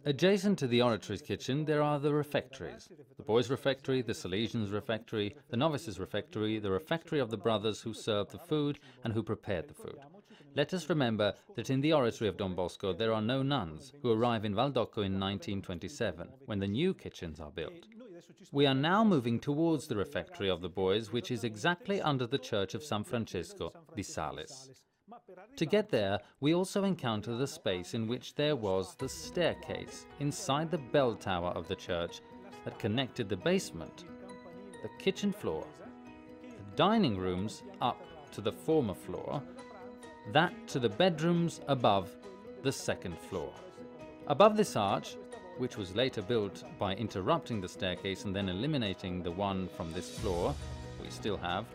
Adjacent to the oratory's kitchen there are the refectories. The boys' refectory, the Salesians' refectory, the novices' refectory, the refectory of the brothers who served the food and who prepared the food. Let us remember that in the oratory of Don Bosco there are no nuns, who arrive in Valdocco in 1927, when the new kitchens are built. We are now moving towards the refectory of the boys, which is exactly under the church of San Francesco di Sales. To get there, we also encounter the space in which there was the staircase inside the bell tower of the church that connected the basement, the kitchen floor, the dining rooms up to the former floor, that to the bedrooms above the second floor. Above this arch, which was later built by interrupting the staircase and then eliminating the one from this floor, we still have